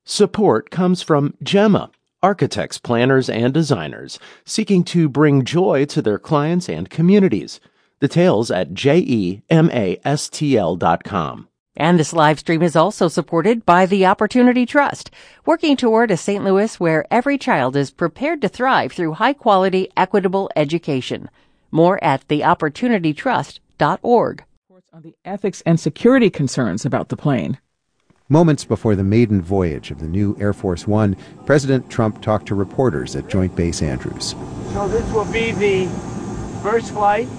Support comes from Gemma, architects, planners, and designers seeking to bring joy to their clients and communities. Details at GEMASTL.com. And this live stream is also supported by the Opportunity Trust, working toward a St. Louis where every child is prepared to thrive through high-quality, equitable education. More at theopportunitytrust.org. On the ethics and security concerns about the plane. Moments before the maiden voyage of the new Air Force One, President Trump talked to reporters at Joint Base Andrews. So this will be the first flight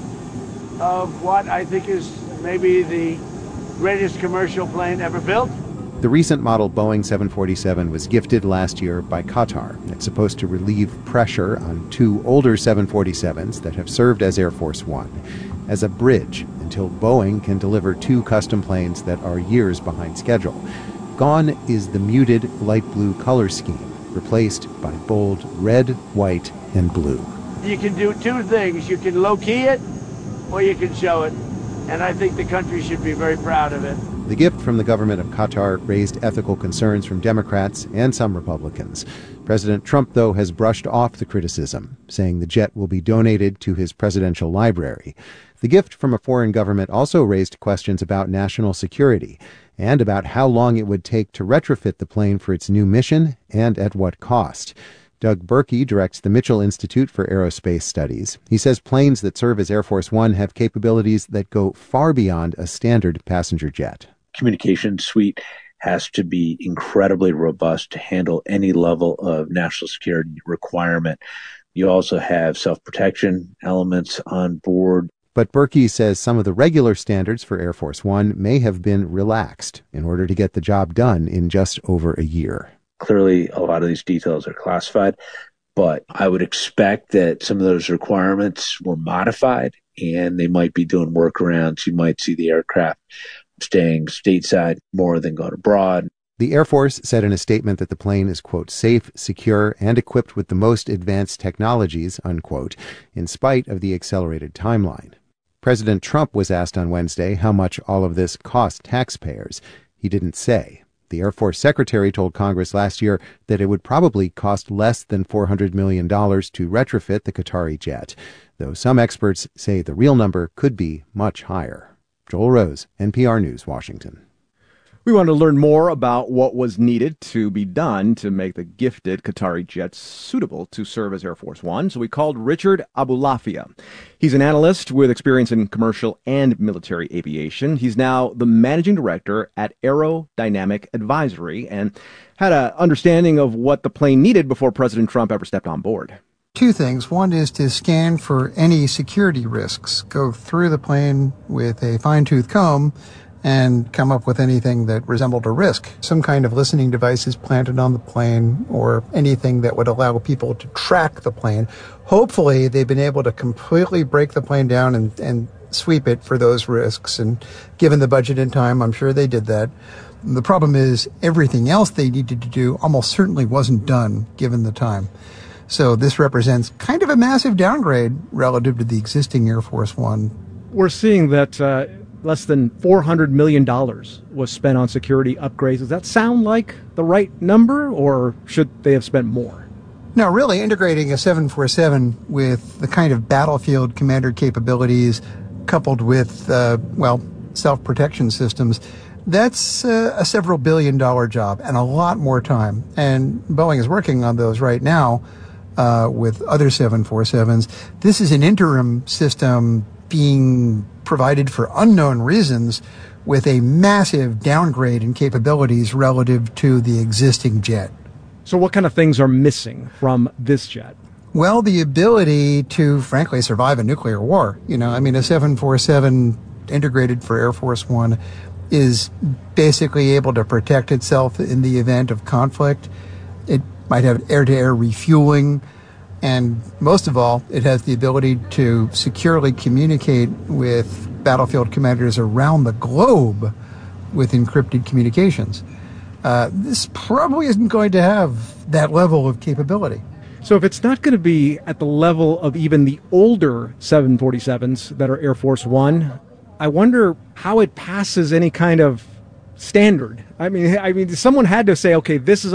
of what I think is maybe the greatest commercial plane ever built. The recent model Boeing 747 was gifted last year by Qatar. It's supposed to relieve pressure on two older 747s that have served as Air Force One as a bridge until Boeing can deliver two custom planes that are years behind schedule. Gone is the muted light blue color scheme, replaced by bold red, white, and blue. You can do two things. You can low-key it, or you can show it. And I think the country should be very proud of it. The gift from the government of Qatar raised ethical concerns from Democrats and some Republicans. President Trump, though, has brushed off the criticism, saying the jet will be donated to his presidential library. The gift from a foreign government also raised questions about national security and about how long it would take to retrofit the plane for its new mission and at what cost. Doug Berkey directs the Mitchell Institute for Aerospace Studies. He says planes that serve as Air Force One have capabilities that go far beyond a standard passenger jet. Communication suite has to be incredibly robust to handle any level of national security requirement. You also have self-protection elements on board. But Berkey says some of the regular standards for Air Force One may have been relaxed in order to get the job done in just over a year. Clearly, a lot of these details are classified, but I would expect that some of those requirements were modified and they might be doing workarounds. You might see the aircraft staying stateside more than going abroad. The Air Force said in a statement that the plane is, quote, safe, secure, and equipped with the most advanced technologies, unquote, in spite of the accelerated timeline. President Trump was asked on Wednesday how much all of this cost taxpayers. He didn't say. The Air Force Secretary told Congress last year that it would probably cost less than $400 million to retrofit the Qatari jet, though some experts say the real number could be much higher. Joel Rose, NPR News, Washington. We want to learn more about what was needed to be done to make the gifted Qatari jet suitable to serve as Air Force One, so we called Richard Abulafia. He's an analyst with experience in commercial and military aviation. He's now the managing director at Aerodynamic Advisory and had an understanding of what the plane needed before President Trump ever stepped on board. Two things. One is to scan for any security risks, go through the plane with a fine-tooth comb and come up with anything that resembled a risk. Some kind of listening device is planted on the plane or anything that would allow people to track the plane. Hopefully, they've been able to completely break the plane down and sweep it for those risks. And given the budget and time, I'm sure they did that. The problem is everything else they needed to do almost certainly wasn't done given the time. So this represents kind of a massive downgrade relative to the existing Air Force One. We're seeing that less than $400 million was spent on security upgrades. Does that sound like the right number, or should they have spent more? No, really, integrating a 747 with the kind of battlefield commander capabilities coupled with, self-protection systems, that's a several billion-dollar job and a lot more time. And Boeing is working on those right now with other 747s. This is an interim system being provided for unknown reasons with a massive downgrade in capabilities relative to the existing jet. So what kind of things are missing from this jet? Well, the ability to, frankly, survive a nuclear war. A 747 integrated for Air Force One is basically able to protect itself in the event of conflict. It might have air-to-air refueling. And most of all, it has the ability to securely communicate with battlefield commanders around the globe with encrypted communications. This probably isn't going to have that level of capability. So if it's not going to be at the level of even the older 747s that are Air Force One, I wonder how it passes any kind of standard. I mean, someone had to say, okay, this is